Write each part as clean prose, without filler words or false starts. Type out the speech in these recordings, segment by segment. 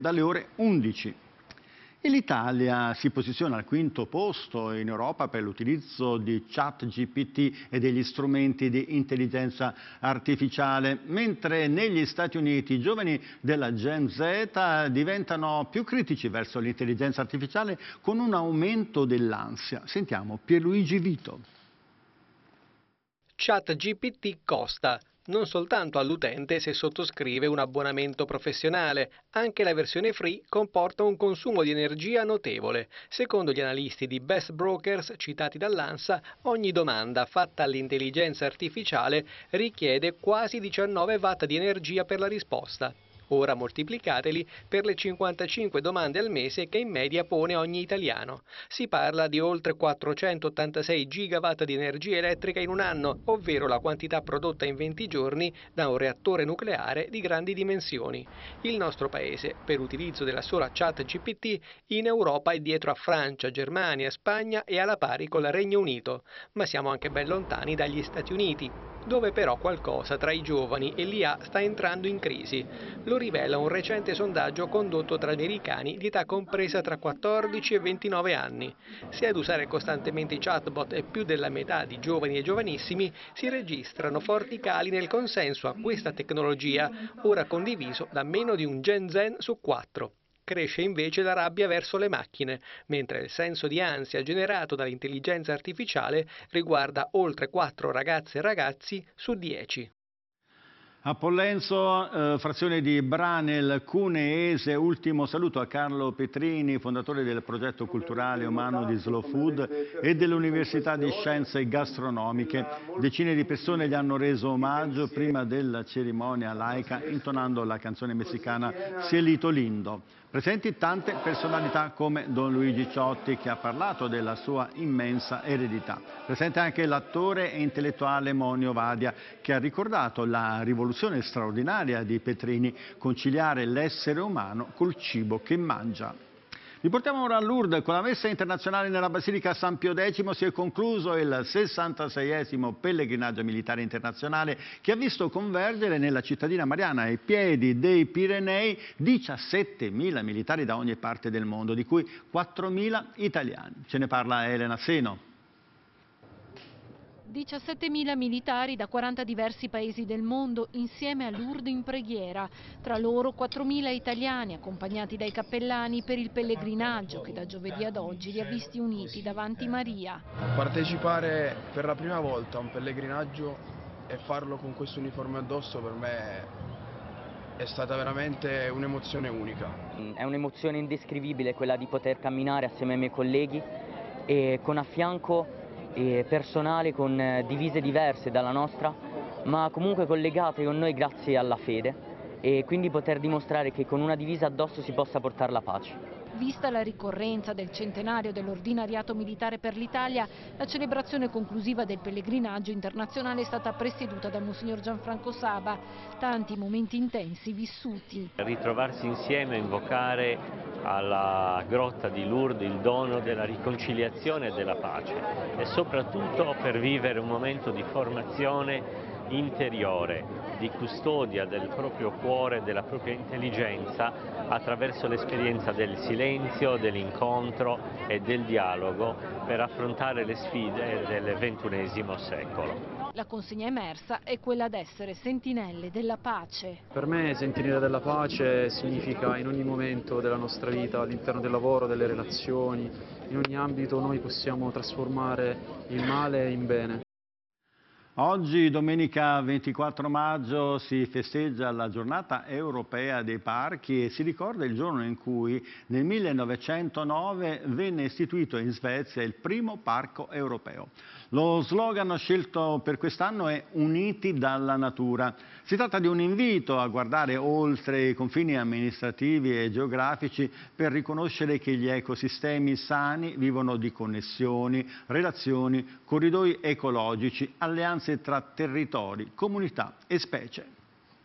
dalle ore 11. E l'Italia si posiziona al quinto posto in Europa per l'utilizzo di ChatGPT e degli strumenti di intelligenza artificiale, mentre negli Stati Uniti i giovani della Gen Z diventano più critici verso l'intelligenza artificiale con un aumento dell'ansia. Sentiamo Pierluigi Vito. ChatGPT costa. Non soltanto all'utente se sottoscrive un abbonamento professionale, anche la versione free comporta un consumo di energia notevole. Secondo gli analisti di Best Brokers citati dall'ANSA, ogni domanda fatta all'intelligenza artificiale richiede quasi 19 watt di energia per la risposta. Ora moltiplicateli per le 55 domande al mese che in media pone ogni italiano. Si parla di oltre 486 gigawatt di energia elettrica in un anno, ovvero la quantità prodotta in 20 giorni da un reattore nucleare di grandi dimensioni. Il nostro paese, per utilizzo della sola ChatGPT, in Europa è dietro a Francia, Germania, Spagna e alla pari con il Regno Unito, ma siamo anche ben lontani dagli Stati Uniti, dove però qualcosa tra i giovani e l'IA sta entrando in crisi. Lo rivela un recente sondaggio condotto tra americani di età compresa tra 14 e 29 anni. Se ad usare costantemente i chatbot è più della metà di giovani e giovanissimi, si registrano forti cali nel consenso a questa tecnologia, ora condiviso da meno di un Gen Z su 4. Cresce invece la rabbia verso le macchine, mentre il senso di ansia generato dall'intelligenza artificiale riguarda oltre 4 ragazze e ragazzi su 10. A Pollenzo, frazione di Branel, Cuneese, ultimo saluto a Carlo Petrini, fondatore del progetto culturale umano di Slow Food e dell'Università di Scienze Gastronomiche. Decine di persone gli hanno reso omaggio prima della cerimonia laica intonando la canzone messicana Cielito Lindo. Presenti tante personalità come Don Luigi Ciotti, che ha parlato della sua immensa eredità. Presente anche l'attore e intellettuale Monio Vadia, che ha ricordato la rivoluzione straordinaria di Petrini, conciliare l'essere umano col cibo che mangia. Riportiamo ora a Lourdes. Con la messa internazionale nella Basilica San Pio X si è concluso il 66esimo pellegrinaggio militare internazionale che ha visto convergere nella cittadina mariana ai piedi dei Pirenei 17.000 militari da ogni parte del mondo, di cui 4.000 italiani. Ce ne parla Elena Seno. 17.000 militari da 40 diversi paesi del mondo insieme a Lourdes in preghiera, tra loro 4.000 italiani accompagnati dai cappellani per il pellegrinaggio che da giovedì ad oggi li ha visti uniti davanti Maria. Partecipare per la prima volta a un pellegrinaggio e farlo con questo uniforme addosso per me è stata veramente un'emozione unica. È un'emozione indescrivibile quella di poter camminare assieme ai miei colleghi e con a fianco personale con divise diverse dalla nostra, ma comunque collegate con noi grazie alla fede, e quindi poter dimostrare che con una divisa addosso si possa portare la pace. Vista la ricorrenza del centenario dell'ordinariato militare per l'Italia, la celebrazione conclusiva del pellegrinaggio internazionale è stata presieduta da Monsignor Gianfranco Saba. Tanti momenti intensi vissuti. Ritrovarsi insieme, invocare alla grotta di Lourdes il dono della riconciliazione e della pace, e soprattutto per vivere un momento di formazione interiore, di custodia del proprio cuore, della propria intelligenza, attraverso l'esperienza del silenzio, dell'incontro e del dialogo per affrontare le sfide del XXI secolo. La consegna emersa è quella d'essere sentinelle della pace. Per me sentinelle della pace significa in ogni momento della nostra vita, all'interno del lavoro, delle relazioni, in ogni ambito noi possiamo trasformare il male in bene. Oggi, domenica 24 maggio, si festeggia la giornata europea dei parchi e si ricorda il giorno in cui nel 1909 venne istituito in Svezia il primo parco europeo. Lo slogan scelto per quest'anno è Uniti dalla natura. Si tratta di un invito a guardare oltre i confini amministrativi e geografici per riconoscere che gli ecosistemi sani vivono di connessioni, relazioni, corridoi ecologici, alleanze tra territori, comunità e specie.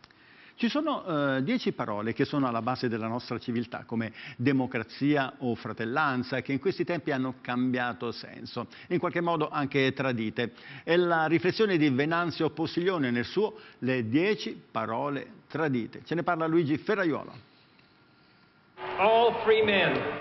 Ci sono 10 parole che sono alla base della nostra civiltà, come democrazia o fratellanza, che in questi tempi hanno cambiato senso, in qualche modo anche tradite. È la riflessione di Venanzio Possiglione nel suo Le 10 parole tradite. Ce ne parla Luigi Ferraiuolo. all free men.